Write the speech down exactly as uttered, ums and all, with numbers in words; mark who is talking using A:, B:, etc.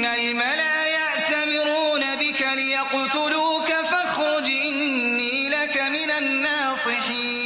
A: إن الملأ يأتمرون بك ليقتلوك فاخرج إني لك من الناصحين